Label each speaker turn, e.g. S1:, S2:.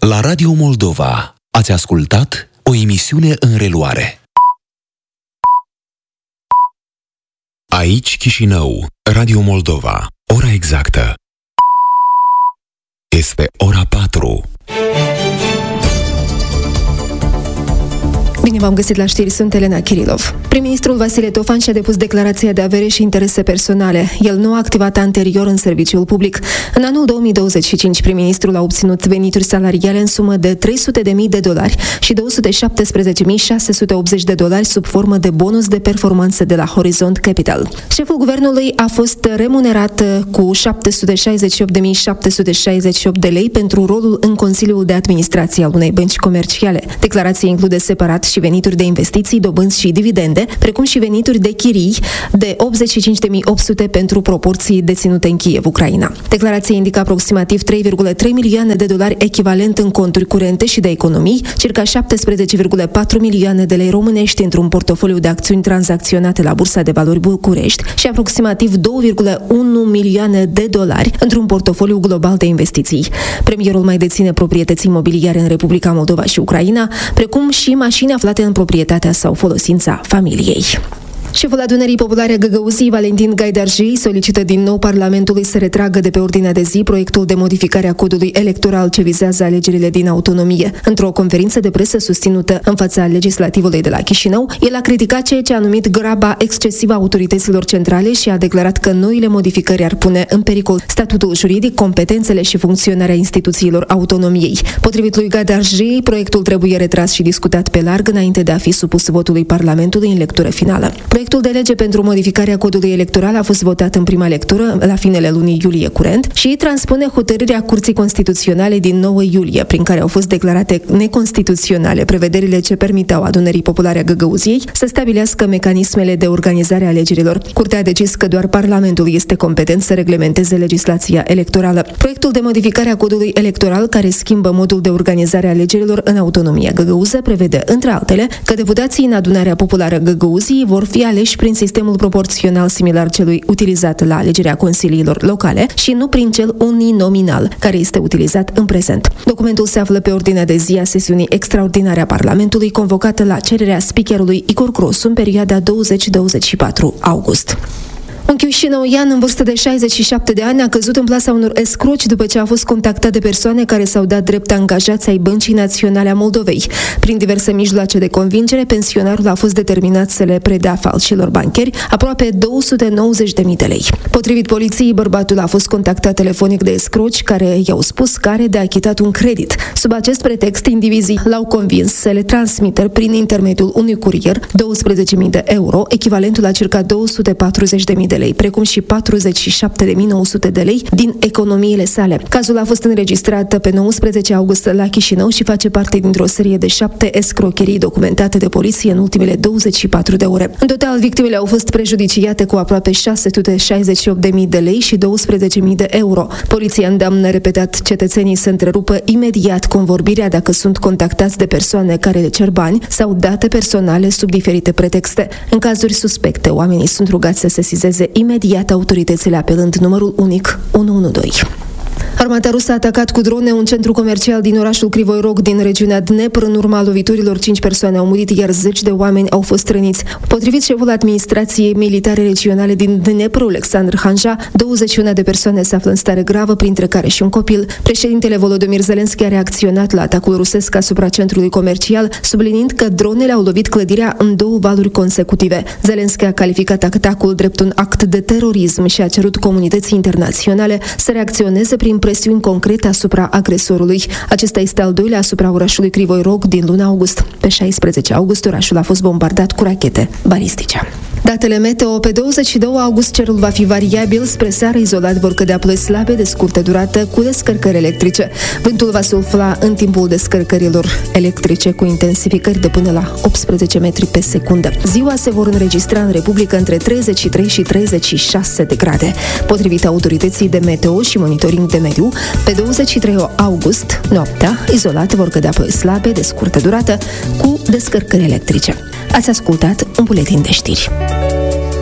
S1: La Radio Moldova ați ascultat o emisiune în reluare. Aici Chișinău, Radio Moldova. Ora exactă este ora 4.
S2: Bine v-am găsit la știri, sunt Elena Kirilov. Prim-ministrul Vasile Tofan și-a depus declarația de avere și interese personale. El nu a activat anterior în serviciul public. În anul 2025, prim-ministrul a obținut venituri salariale în sumă de $300.000 și $217.680 sub formă de bonus de performanță de la Horizont Capital. Șeful guvernului a fost remunerat cu $768.768 pentru rolul în Consiliul de Administrație al unei bănci comerciale. Declarația include separat și venituri de investiții, dobânzi și dividende, precum și venituri de chirii de $85.800 pentru proporții deținute în Kiev, Ucraina. Declarația indică aproximativ $3,3 milioane echivalent în conturi curente și de economii, circa 17,4 milioane de lei românești într-un portofoliu de acțiuni tranzacționate la Bursa de Valori București și aproximativ $2,1 milioane într-un portofoliu global de investiții. Premierul mai deține proprietăți imobiliare în Republica Moldova și Ucraina, precum și mașini aflate în proprietatea sau folosința familiei. Șeful Adunării Populare a Găgăuziei, Valentin Gaidarjei, solicită din nou Parlamentului să retragă de pe ordinea de zi proiectul de modificare a codului electoral ce vizează alegerile din autonomie. Într-o conferință de presă susținută în fața legislativului de la Chișinău, el a criticat ceea ce a numit graba excesivă a autorităților centrale și a declarat că noile modificări ar pune în pericol statutul juridic, competențele și funcționarea instituțiilor autonomiei. Potrivit lui Gaidarjei, proiectul trebuie retras și discutat pe larg înainte de a fi supus votului Parlamentului în lectură finală. Proiectul de lege pentru modificarea codului electoral a fost votat în prima lectură la finele lunii iulie curent și transpune hotărârea Curții Constituționale din 9 iulie, prin care au fost declarate neconstituționale prevederile ce permiteau Adunării Populare a Găgăuziei să stabilească mecanismele de organizare a alegerilor. Curtea a decis că doar Parlamentul este competent să reglementeze legislația electorală. Proiectul de modificare a codului electoral, care schimbă modul de organizare a alegerilor în autonomia găgăuză, prevede, între altele, că deputații în Adunarea Populară a Găgăuziei vor fi aleși prin sistemul proporțional similar celui utilizat la alegerea consiliilor locale și nu prin cel uninominal, care este utilizat în prezent. Documentul se află pe ordinea de zi a sesiunii extraordinare a Parlamentului, convocată la cererea speakerului Igor Grosu în perioada 20-24 august. Un chișinăuian în vârstă de 67 de ani a căzut în plasa unor escroci după ce a fost contactat de persoane care s-au dat drept angajați ai Băncii Naționale a Moldovei. Prin diverse mijloace de convingere, pensionarul a fost determinat să le predea falșilor bancheri aproape $290.000. Potrivit poliției, bărbatul a fost contactat telefonic de escroci care i-au spus că are de achitat un credit. Sub acest pretext, indivizii l-au convins să le transmită prin intermediul unui curier €12.000, echivalentul la circa $240.000, precum și $47.900 din economiile sale. Cazul a fost înregistrat pe 19 august la Chișinău și face parte dintr-o serie de 7 escrocherii documentate de poliție în ultimele 24 de ore. În total, victimele au fost prejudiciate cu aproape $668.000 și €12.000. Poliția îndeamnă repetat cetățenii să întrerupă imediat convorbirea dacă sunt contactați de persoane care le cer bani sau date personale sub diferite pretexte. În cazuri suspecte, oamenii sunt rugați să sesizeze imediat autoritățile apelând numărul unic 112. Armata rusă a atacat cu drone un centru comercial din orașul Crivoi Rog din regiunea Dnepr. În urma loviturilor, 5 persoane au murit, iar 10 de oameni au fost răniți. Potrivit șeful administrației militare regionale din Dnepr, Alexandru Hanja, 21 de persoane se află în stare gravă, printre care și un copil. Președintele Volodymyr Zelensky a reacționat la atacul rusesc asupra centrului comercial, subliniind că dronele au lovit clădirea în 2 valuri consecutive. Zelensky a calificat atacul drept un act de terorism și a cerut comunității internaționale să reacționeze prin presiuni concrete asupra agresorului. Acesta este al doilea asupra orașului Crivoi Rog din luna august. Pe 16 august, orașul a fost bombardat cu rachete balistice. Datele meteo: pe 22 august cerul va fi variabil, spre seară izolat vor cădea ploi slabe de scurtă durată cu descărcări electrice. Vântul va sufla în timpul descărcărilor electrice cu intensificări de până la 18 metri pe secundă. Ziua se vor înregistra în Republică între 33 și 36 de grade. Potrivit autorității de meteo și monitoring de mediu, pe 23 august, noaptea, izolat vor cădea ploi slabe de scurtă durată cu descărcări electrice. Ați ascultat un buletin de știri.